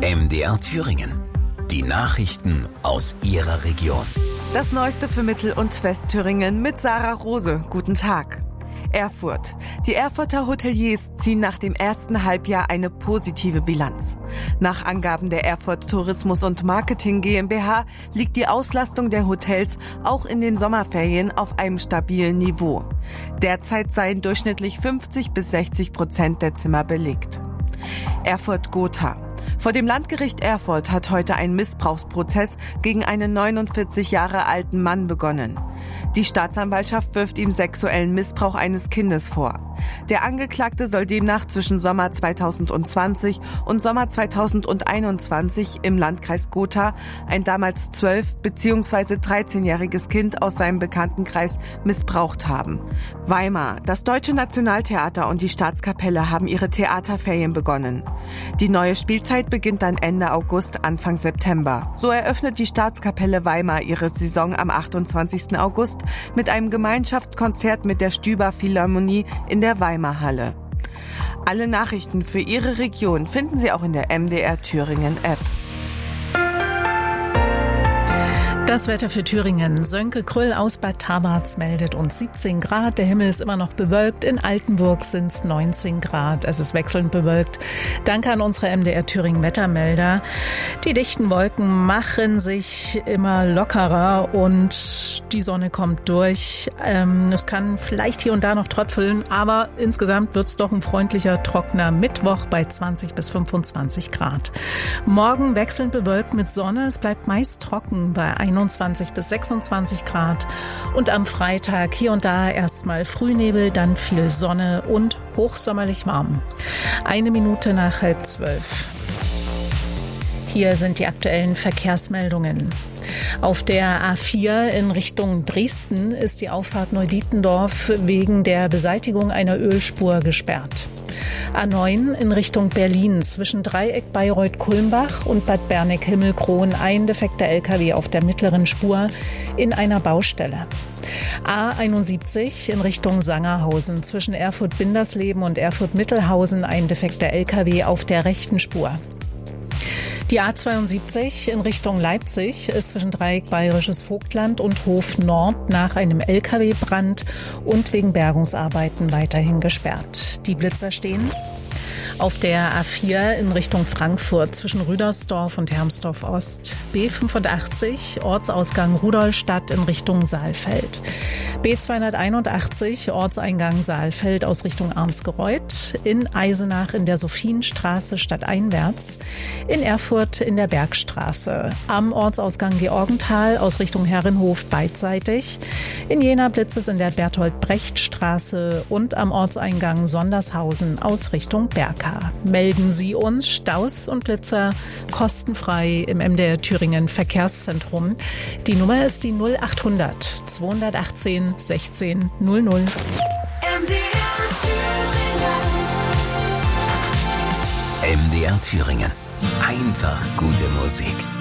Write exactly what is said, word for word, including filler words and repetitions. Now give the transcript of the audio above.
M D R Thüringen. Die Nachrichten aus Ihrer Region. Das Neueste für Mittel- und Westthüringen mit Sarah Rose. Guten Tag. Erfurt. Die Erfurter Hoteliers ziehen nach dem ersten Halbjahr eine positive Bilanz. Nach Angaben der Erfurt Tourismus und Marketing GmbH liegt die Auslastung der Hotels auch in den Sommerferien auf einem stabilen Niveau. Derzeit seien durchschnittlich fünfzig bis sechzig Prozent der Zimmer belegt. Erfurt-Gotha. Vor dem Landgericht Erfurt hat heute ein Missbrauchsprozess gegen einen neunundvierzig Jahre alten Mann begonnen. Die Staatsanwaltschaft wirft ihm sexuellen Missbrauch eines Kindes vor. Der Angeklagte soll demnach zwischen Sommer zweitausendzwanzig und Sommer zweitausendeinundzwanzig im Landkreis Gotha ein damals zwölf- bzw. dreizehnjähriges Kind aus seinem Bekanntenkreis missbraucht haben. Weimar. Das Deutsche Nationaltheater und die Staatskapelle haben ihre Theaterferien begonnen. Die neue Spielzeit beginnt dann Ende August, Anfang September. So eröffnet die Staatskapelle Weimar ihre Saison am achtundzwanzigsten August mit einem Gemeinschaftskonzert mit der Stüber Philharmonie in der Weimar Halle. Alle Nachrichten für Ihre Region finden Sie auch in der M D R Thüringen App. Das Wetter für Thüringen. Sönke Krüll aus Bad Tabarz meldet uns siebzehn Grad. Der Himmel ist immer noch bewölkt. In Altenburg sind es neunzehn Grad. Es ist wechselnd bewölkt. Danke an unsere M D R Thüringen Wettermelder. Die dichten Wolken machen sich immer lockerer und die Sonne kommt durch. Ähm, es kann vielleicht hier und da noch tröpfeln, aber insgesamt wird es doch ein freundlicher, trockener Mittwoch bei zwanzig bis fünfundzwanzig Grad. Morgen wechselnd bewölkt mit Sonne. Es bleibt meist trocken bei einundzwanzig bis sechsundzwanzig Grad und am Freitag hier und da erstmal Frühnebel, dann viel Sonne und hochsommerlich warm. Eine Minute nach halb zwölf. Hier sind die aktuellen Verkehrsmeldungen. Auf der A vier in Richtung Dresden ist die Auffahrt Neudietendorf wegen der Beseitigung einer Ölspur gesperrt. A neun in Richtung Berlin zwischen Dreieck Bayreuth-Kulmbach und Bad Berneck-Himmelkron ein defekter L K W auf der mittleren Spur in einer Baustelle. A einundsiebzig in Richtung Sangerhausen zwischen Erfurt-Bindersleben und Erfurt-Mittelhausen ein defekter L K W auf der rechten Spur. Die A zweiundsiebzig in Richtung Leipzig ist zwischen Dreieck Bayerisches Vogtland und Hof Nord nach einem L K W-Brand und wegen Bergungsarbeiten weiterhin gesperrt. Die Blitzer stehen auf der A vier in Richtung Frankfurt zwischen Rüdersdorf und Hermsdorf Ost. B fünfundachtzig Ortsausgang Rudolstadt in Richtung Saalfeld. B zweihunderteinundachtzig Ortseingang Saalfeld aus Richtung Arnsgereuth. In Eisenach in der Sophienstraße stadteinwärts. In Erfurt in der Bergstraße. Am Ortsausgang Georgenthal aus Richtung Herrenhof beidseitig. In Jena blitzt es in der Berthold-Brecht-Straße und am Ortseingang Sondershausen aus Richtung Berghain. Melden Sie uns Staus und Blitzer kostenfrei im M D R Thüringen Verkehrszentrum. Die Nummer ist die null achthundert zweihundertachtzehn sechzehn null null. M D R Thüringen. M D R Thüringen. Einfach gute Musik.